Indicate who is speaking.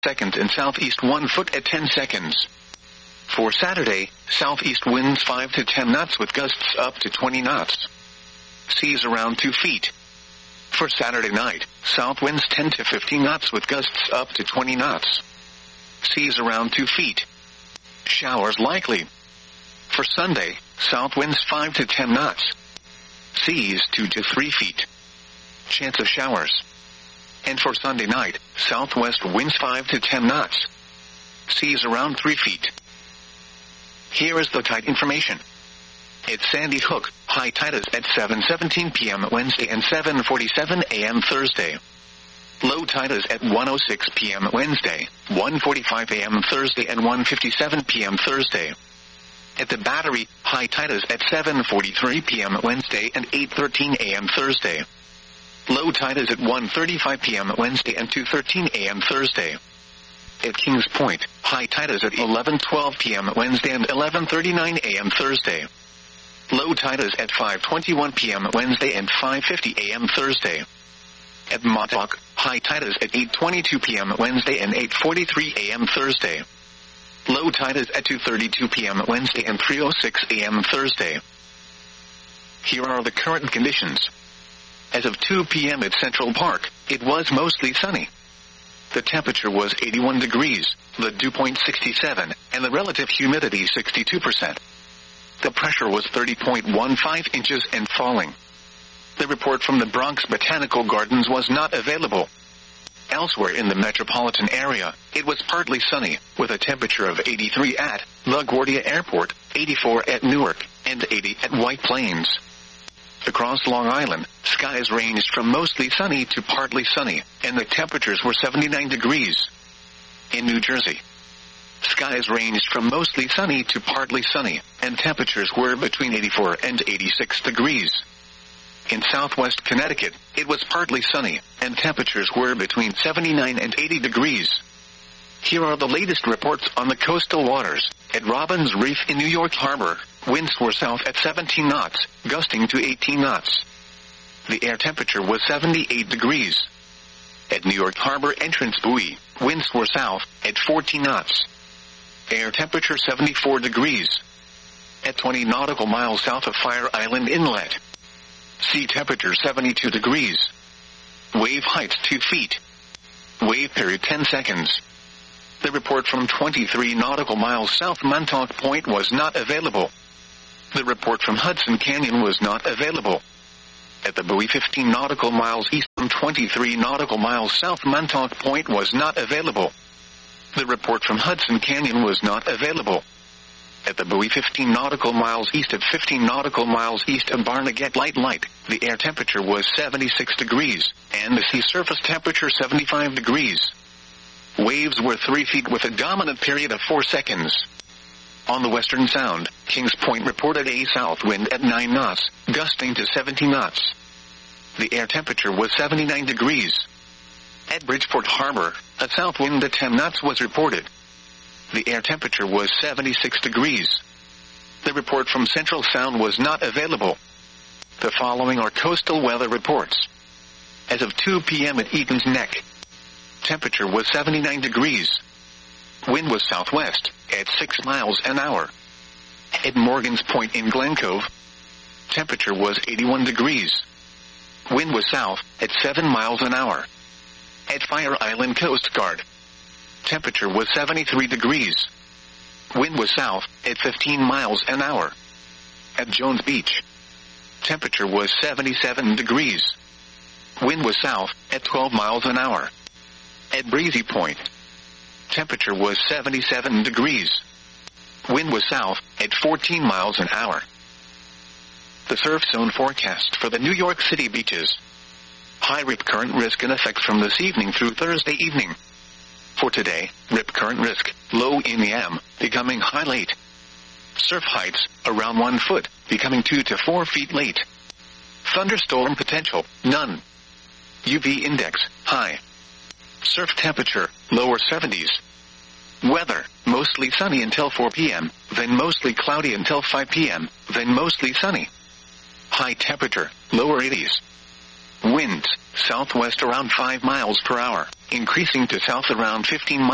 Speaker 1: seconds and southeast 1 foot at 10 seconds. For Saturday, southeast winds 5 to 10 knots with gusts up to 20 knots. Seas around 2 feet. For Saturday night, south winds 10 to 15 knots with gusts up to 20 knots. Seas around 2 feet. Showers likely. For Sunday, south winds 5 to 10 knots. Seas 2 to 3 feet. Chance of showers. And for Sunday night, southwest winds 5 to 10 knots. Seas around 3 feet. Here is the tide information. At Sandy Hook, high tide is at 7:17 p.m. Wednesday and 7:47 a.m. Thursday. Low tide is at 1:06 p.m. Wednesday, 1:45 a.m. Thursday and 1:57 p.m. Thursday. At the Battery, high tide is at 7:43 p.m. Wednesday and 8:13 a.m. Thursday. Low tide is at 1:35 p.m. Wednesday and 2:13 a.m. Thursday. At Kings Point, high tide is at 11:12 p.m. Wednesday and 11:39 a.m. Thursday. Low tide is at 5:21 p.m. Wednesday and 5:50 a.m. Thursday. At Montauk, high tide is at 8:22 p.m. Wednesday and 8:43 a.m. Thursday. Low tide is at 2:32 p.m. Wednesday and 3:06 a.m. Thursday. Here are the current conditions. As of 2 p.m. at Central Park, it was mostly sunny. The temperature was 81 degrees, the dew point 67, and the relative humidity 62%. The pressure was 30.15 inches and falling. The report from the Bronx Botanical Gardens was not available. Elsewhere in the metropolitan area, it was partly sunny, with a temperature of 83 at LaGuardia Airport, 84 at Newark, and 80 at White Plains. Across Long Island, skies ranged from mostly sunny to partly sunny, and the temperatures were 79 degrees. In New Jersey, skies ranged from mostly sunny to partly sunny, and temperatures were between 84 and 86 degrees. In southwest Connecticut, it was partly sunny, and temperatures were between 79 and 80 degrees. Here are the latest reports on the coastal waters. At Robbins Reef in New York Harbor, winds were south at 17 knots, gusting to 18 knots. The air temperature was 78 degrees. At New York Harbor Entrance Buoy, winds were south at 14 knots. Air temperature 74 degrees. At 20 nautical miles south of Fire Island Inlet, sea temperature 72 degrees. Wave height 2 feet. Wave period 10 seconds. The report from 23 nautical miles south Montauk Point was not available. The report from Hudson Canyon was not available. At the buoy 15 nautical miles east from 23 nautical miles south Montauk Point was not available. The report from Hudson Canyon was not available. At the buoy 15 nautical miles east of 15 nautical miles east of Barnegat Light, the air temperature was 76 degrees, and the sea surface temperature 75 degrees. Waves were 3 feet with a dominant period of 4 seconds. On the Western Sound, Kings Point reported a south wind at 9 knots, gusting to 70 knots. The air temperature was 79 degrees. At Bridgeport Harbor, a south wind at 10 knots was reported. The air temperature was 76 degrees. The report from Central Sound was not available. The following are coastal weather reports. As of 2 p.m. at Eaton's Neck, temperature was 79 degrees. Wind was southwest at 6 miles an hour. At Morgan's Point in Glen Cove, temperature was 81 degrees. Wind was south at 7 miles an hour. At Fire Island Coast Guard, temperature was 73 degrees. Wind was south at 15 miles an hour. At Jones Beach, temperature was 77 degrees. Wind was south at 12 miles an hour. At Breezy Point, temperature was 77 degrees. Wind was south at 14 miles an hour. The surf zone forecast for the New York City beaches. High rip current risk in effect from this evening through Thursday evening. For today, rip current risk, low in the AM, becoming high late. Surf heights, around 1 foot, becoming 2 to 4 feet late. Thunderstorm potential, none. UV index, high. Surf temperature, lower 70s. Weather, mostly sunny until 4 p.m., then mostly cloudy until 5 p.m., then mostly sunny. High temperature, lower 80s. Winds, southwest around 5 miles per hour, increasing to south around 15 miles.